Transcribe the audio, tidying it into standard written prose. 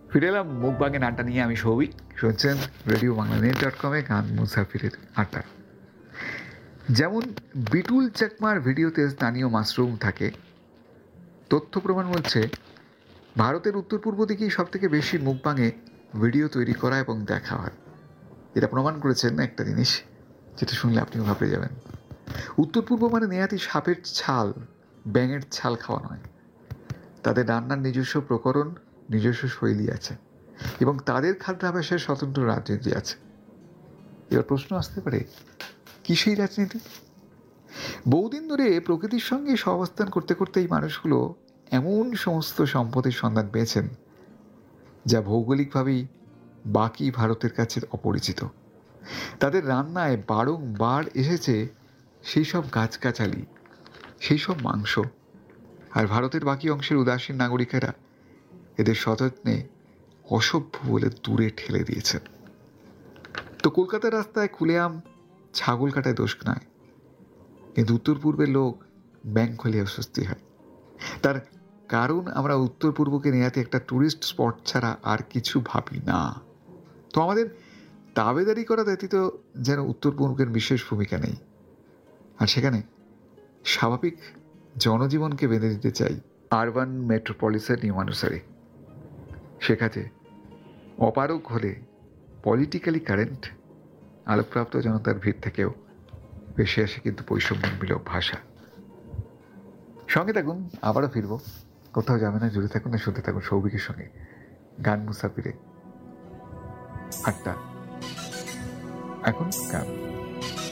ফিরে এলাম মুখবাঙের আড্ডা নিয়ে। আমি সৌভিক, শুনছেন রেডিও বাংলা net.com-এ গান মুসাফিরের আড্ডা। যেমন বিটুল চাকমার ভিডিওতে স্থানীয় মাশরুম থাকে, তথ্য প্রমাণ বলছে ভারতের উত্তর পূর্ব দিকেই সব থেকে বেশি মুখবাঙে ভিডিও তৈরি করা এবং দেখা হয়। এটা প্রমাণ করেছেন একটা জিনিস, যেটা শুনলে আপনিও ভাবতে যাবেন। উত্তর পূর্ব মানে নেহাতি সাপের ছাল, ব্যাঙের ছাল খাওয়া নয়। তাদের রান্নার নিজস্ব প্রকরণ, নিজস্ব শৈলী আছে এবং তাদের খাদ্যাভ্যাসের স্বতন্ত্র রাজনীতি আছে। এবার প্রশ্ন আসতে পারে, কি সেই রাজনীতি? বহুদিন ধরে প্রকৃতির সঙ্গে সহাবস্থান করতে করতে এই মানুষগুলো এমন সমস্ত সম্পদের সন্ধান পেয়েছেন যা ভৌগোলিকভাবেই বাকি ভারতের কাছে অপরিচিত। তাদের রান্নায় বারংবার এসেছে সেই সব গাছগাছালি, সেই সব মাংস, আর ভারতের বাকি অংশের উদাসীন নাগরিকেরা এদের সযত্নে অসভ্য বলে দূরে ঠেলে দিয়েছেন। তো কলকাতার রাস্তায় খুলেআম ছাগল কাটায় দোষ নয়, কিন্তু উত্তর পূর্বের লোক ব্যাংক খোলে অস্বস্তি হয়। তার কারণ আমরা উত্তর পূর্বকে নেহাতি একটা ট্যুরিস্ট স্পট ছাড়া আর কিছু ভাবি না। তো আমাদের দাবেদারি করা ব্যতীত যেন উত্তর পূর্বের বিশেষ ভূমিকা নেই, আর সেখানে স্বাভাবিক জনজীবনকে বেঁধে দিতে চাই আরবান মেট্রোপলিসের নিয়মানুসারে। সেখানে অপারগ হলে পলিটিক্যালি কারেন্ট আলোকপ্রাপ্ত জনতার ভিড় থেকেও বেশি আসে কিন্তু বৈষম্যমূলক ভাষা। সঙ্গে থাকুন, আবারও ফিরবো। কোথাও যাবে না, জুড়ে থাকুন না, শুনতে থাকুন সৌভিকের সঙ্গে গান মুসাফিরে আড্ডা। এখন গান।